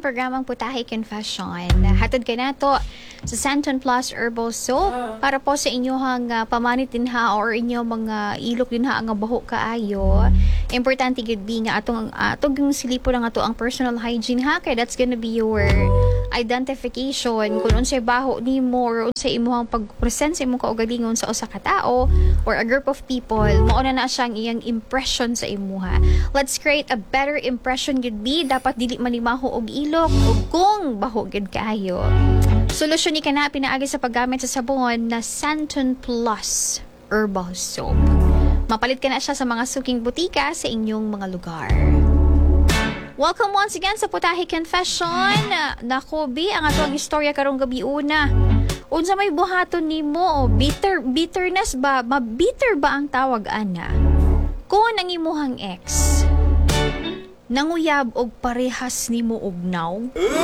ang programang Putahe Confession. Hatod ka na to sa Santon Plus Herbal Soap para po sa inyong pamanit din ha or inyong mga ilok din ha nga baho kaayo. Importante gud bi nga atong yung silipo lang ato ang personal hygiene ha kay that's gonna be your identification kung unsay baho nimo or unsay imong pag-present sa imong kaugalingon sa usa ka tao or a group of people. Mao na siyang iyang impression sa imuha. Let's create a better impression gud bi dapat dili manimaho og ilok ug kung baho gud kaayo. Solusyon ni kana pinaagi sa paggamit sa sabon na Santon Plus Herbal Soap. Mapalit ka na siya sa mga suking butika sa inyong mga lugar. Welcome once again sa Putahe Confession. Nako bi ang atong istorya karong gabi una. Unsa may buhaton nimo? Bitterness ba? Mabitter ba ang tawag ana? Kung ang imuhang ex nanguyab og parehas nimo og naw.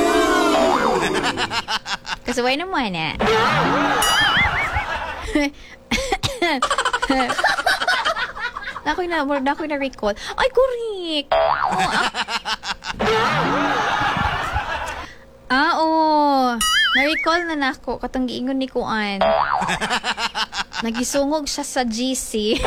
Kasabay naman Nakoy na recall. Ay, correct. Na-recall na nako katong giingon ni Kuan. Nagisungog siya sa GC.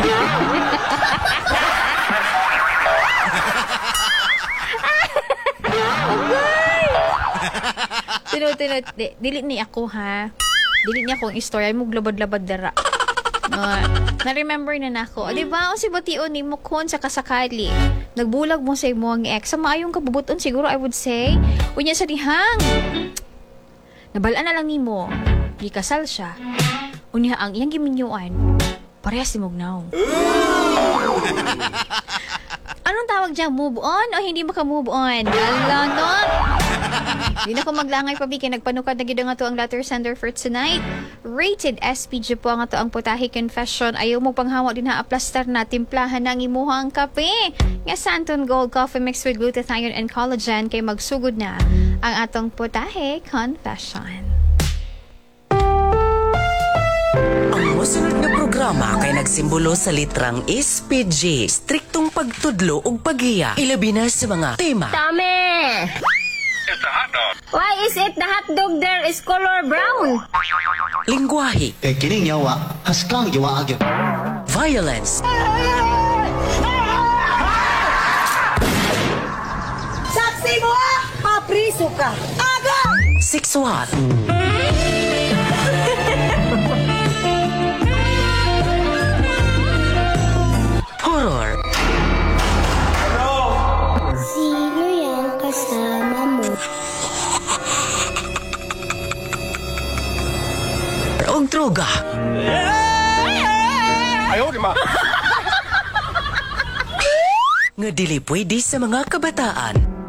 Tinut. Dili ni ako ha. Dili niya akong istorya mo glabad-labad dara. Na-remember na nako. Di ba? O si bation ni mo kon sa kasakali. Nagbulag mo sa imo ang ex. Sa maayong kabubuton siguro I would say. Unya sa dihang. Nabalaan na lang nimo. Di kasal siya. Unya ang iyang giminyuan. Parehas si Mugnaw. Anong tawag dyan? Move on o hindi maka-move on? Lala, no? Hindi na ko maglangay pa, Biki. Nagpanukad na gida nga to ang letter sender for tonight. Rated SPG po nga to ang Putahe Confession. Ayaw mo panghawa din ha, aplastar na timplahan ng imuha ang kape. Nga Santon Gold Coffee mixed with glutathione and collagen kay magsugod na ang atong Putahe Confession. Ang musunod nga programa kay nagsimbolo sa litrang SPG, striktong pagtudlo ug paghiya, ilabi na sa mga tema. Tame! It's a hot dog. Why is it the hot dog there is color brown? Lingwahe, kining yawa, haskang yawa agyo. violence, Saksi mo! Papriso ka! Aga! sexual, horror, Sino yung kasama mo? ug droga. Ayaw, di ma. Nga dili pwede sa mga kabataan.